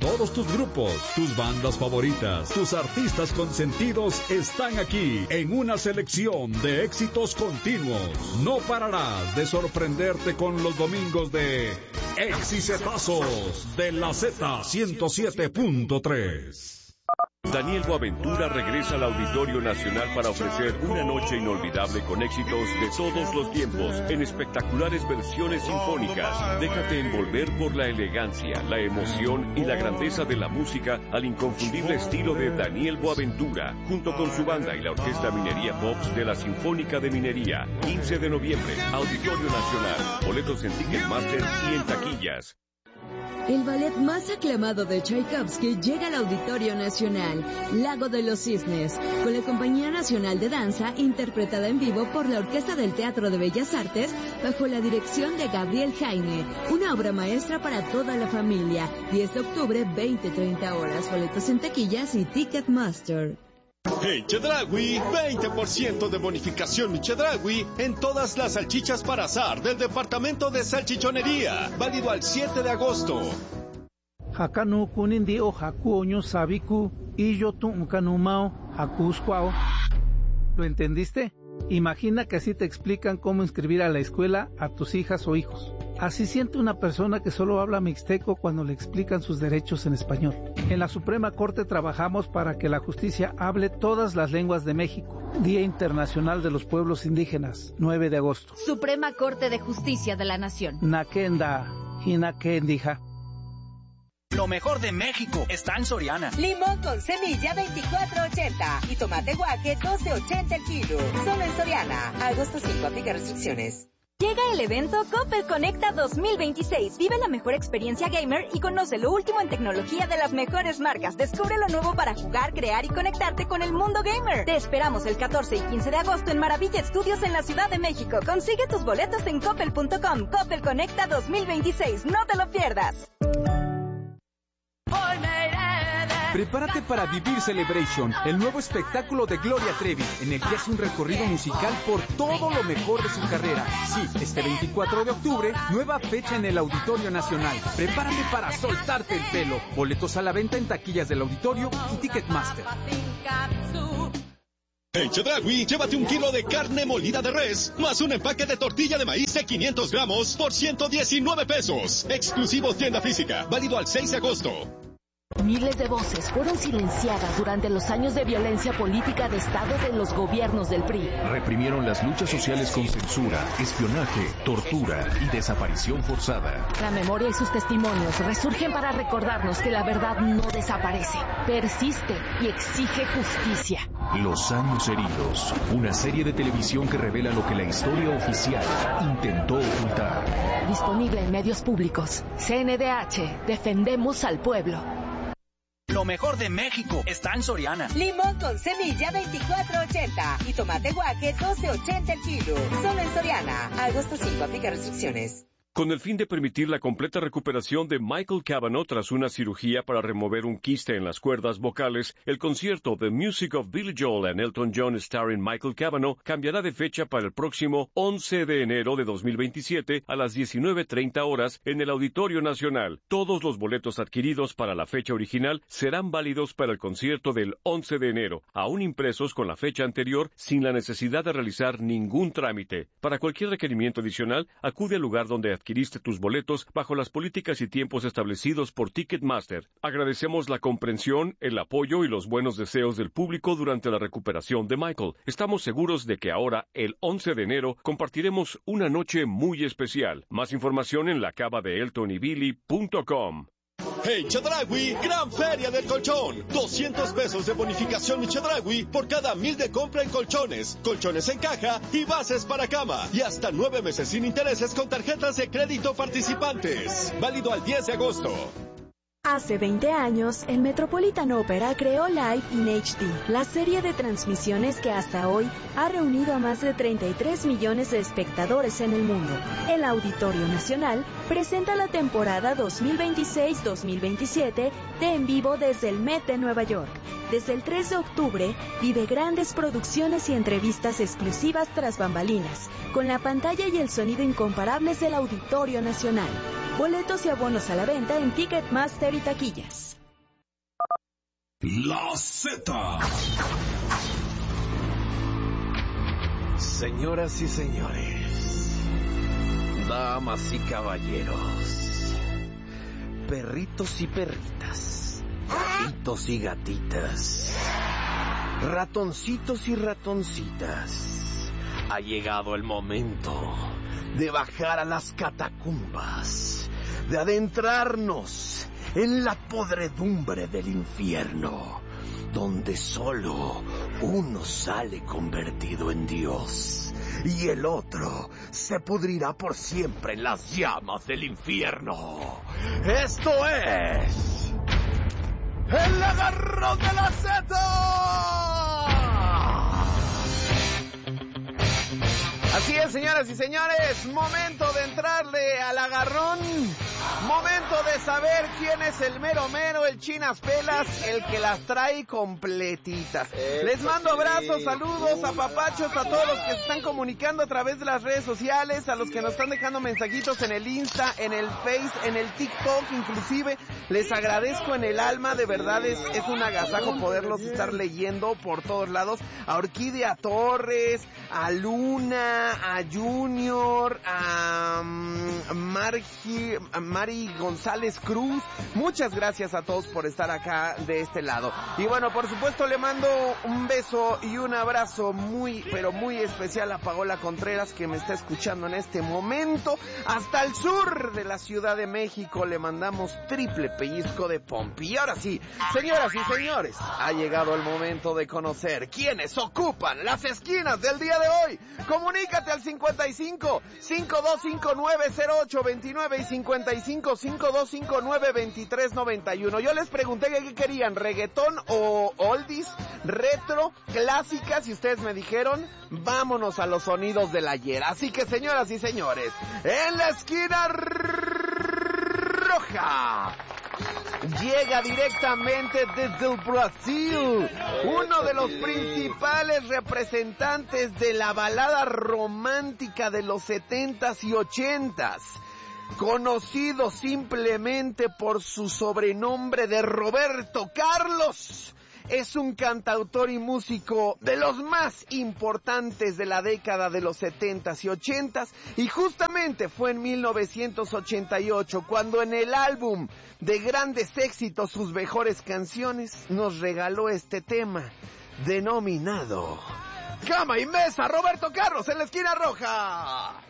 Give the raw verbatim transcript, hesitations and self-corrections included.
Todos tus grupos, tus bandas favoritas, tus artistas consentidos están aquí en una selección de éxitos continuos. No pararás de sorprenderte con los domingos de Exicetazos de la Z ciento siete punto tres. Daniel Boaventura regresa al Auditorio Nacional para ofrecer una noche inolvidable con éxitos de todos los tiempos, en espectaculares versiones sinfónicas. Déjate envolver por la elegancia, la emoción y la grandeza de la música al inconfundible estilo de Daniel Boaventura, junto con su banda y la Orquesta Minería Pops de la Sinfónica de Minería. quince de noviembre, Auditorio Nacional. Boletos en Ticketmaster y en taquillas. El ballet más aclamado de Tchaikovsky llega al Auditorio Nacional, Lago de los Cisnes, con la Compañía Nacional de Danza, interpretada en vivo por la Orquesta del Teatro de Bellas Artes, bajo la dirección de Gabriel Jaime. Una obra maestra para toda la familia. diez de octubre, veinte a treinta horas. Boletos en taquillas y Ticketmaster. En Chedraui, veinte por ciento de bonificación Chedraui en todas las salchichas para asar del departamento de salchichonería. Válido al siete de agosto. Hakanu kunindi o hakuoño sabiku y yo tu kanumao hakusquao. ¿Lo entendiste? Imagina que así te explican cómo inscribir a la escuela a tus hijas o hijos. Así siente una persona que solo habla mixteco cuando le explican sus derechos en español. En la Suprema Corte trabajamos para que la justicia hable todas las lenguas de México. Día Internacional de los Pueblos Indígenas, nueve de agosto. Suprema Corte de Justicia de la Nación. Nakenda, hinakendija. Lo mejor de México está en Soriana. Limón con semilla veinticuatro ochenta y tomate guaque doce ochenta el kilo. Solo en Soriana. Agosto cinco, aplica restricciones. Llega el evento Coppel Conecta dos mil veintiséis. Vive la mejor experiencia gamer y conoce lo último en tecnología de las mejores marcas. Descubre lo nuevo para jugar, crear y conectarte con el mundo gamer. Te esperamos el catorce y quince de agosto en Maravilla Studios en la Ciudad de México. Consigue tus boletos en coppel punto com. Coppel Conecta dos mil veintiséis. No te lo pierdas. Prepárate para vivir Celebration, el nuevo espectáculo de Gloria Trevi, en el que hace un recorrido musical por todo lo mejor de su carrera. Sí, este veinticuatro de octubre, nueva fecha en el Auditorio Nacional. Prepárate para soltarte el pelo. Boletos a la venta en taquillas del Auditorio y Ticketmaster. En Chedraui, llévate un kilo de carne molida de res, más un empaque de tortilla de maíz de quinientos gramos por ciento diecinueve pesos. Exclusivo tienda física, válido al seis de agosto. Miles de voces fueron silenciadas durante los años de violencia política de Estado de los gobiernos del P R I. Reprimieron las luchas sociales con censura, espionaje, tortura y desaparición forzada. La memoria y sus testimonios resurgen para recordarnos que la verdad no desaparece, persiste y exige justicia. Los años heridos, una serie de televisión que revela lo que la historia oficial intentó ocultar. Disponible en medios públicos. C N D H, defendemos al pueblo. Lo mejor de México está en Soriana. Limón con semilla veinticuatro ochenta y tomate guaque doce ochenta el kilo. Solo en Soriana. Agosto cinco, aplica restricciones. Con el fin de permitir la completa recuperación de Michael Cavanaugh tras una cirugía para remover un quiste en las cuerdas vocales, el concierto The Music of Billy Joel and Elton John starring Michael Cavanaugh cambiará de fecha para el próximo once de enero de dos mil veintisiete a las diecinueve treinta horas en el Auditorio Nacional. Todos los boletos adquiridos para la fecha original serán válidos para el concierto del once de enero, aún impresos con la fecha anterior sin la necesidad de realizar ningún trámite. Para cualquier requerimiento adicional, acude al lugar donde adquiriste tus boletos bajo las políticas y tiempos establecidos por Ticketmaster. Agradecemos la comprensión, el apoyo y los buenos deseos del público durante la recuperación de Michael. Estamos seguros de que ahora, el once de enero, compartiremos una noche muy especial. Más información en la cava de elton y billy punto com. En Chedraui, gran feria del colchón. doscientos pesos de bonificación en Chedraui por cada mil de compra en colchones, colchones en caja y bases para cama. Y hasta nueve meses sin intereses con tarjetas de crédito participantes. Válido al diez de agosto. Hace veinte años, el Metropolitan Opera creó Live in H D, la serie de transmisiones que hasta hoy ha reunido a más de treinta y tres millones de espectadores en el mundo. El Auditorio Nacional presenta la temporada dos mil veintiséis dos mil veintisiete de En Vivo desde el Met de Nueva York. Desde el tres de octubre, vive grandes producciones y entrevistas exclusivas tras bambalinas, con la pantalla y el sonido incomparables del Auditorio Nacional. Boletos y abonos a la venta en Ticketmaster y taquillas. La Z. Señoras y señores, damas y caballeros, perritos y perritas, gatitos y gatitas, ratoncitos y ratoncitas, ha llegado el momento de bajar a las catacumbas, de adentrarnos en la podredumbre del infierno, donde solo uno sale convertido en Dios y el otro se pudrirá por siempre en las llamas del infierno. Esto es el agarrón de la Z. Así es, señoras y señores, momento de entrarle al agarrón, momento de saber quién es el mero mero, el chinas pelas, el que las trae completitas. Eso Les mando sí. abrazos, saludos, apapachos a todos los que se están comunicando a través de las redes sociales, a los que nos están dejando mensajitos en el Insta, en el Face, en el TikTok, inclusive. Les agradezco en el alma, de verdad es, es un agasajo poderlos estar leyendo por todos lados. A Orquídea Torres, a Luna, a Junior, a um, Margi, a Mari González Cruz. Muchas gracias a todos por estar acá de este lado. Y bueno, por supuesto le mando un beso y un abrazo muy, pero muy especial a Paola Contreras, que me está escuchando en este momento. Hasta el sur de la Ciudad de México le mandamos triple pellizco de pompi. Y ahora sí, señoras y señores, ha llegado el momento de conocer quiénes ocupan las esquinas del día de hoy. Comunícate al cincuenta y cinco, cinco dos cinco nueve, cero ocho dos nueve y cincuenta y cinco, cinco dos cinco nueve, veintitrés noventa y uno. Yo les pregunté que qué querían, reggaetón o oldies, retro, clásicas, y ustedes me dijeron, vámonos a los sonidos del ayer. Así que, señoras y señores, en la esquina roja llega directamente desde el Brasil, uno de los principales representantes de la balada romántica de los setentas y ochentas, conocido simplemente por su sobrenombre de Roberto Carlos. Es un cantautor y músico de los más importantes de la década de los setentas y ochentas, y justamente fue en mil novecientos ochenta y ocho cuando en el álbum de grandes éxitos, sus mejores canciones, nos regaló este tema denominado Cama y Mesa. Roberto Carlos en la esquina roja.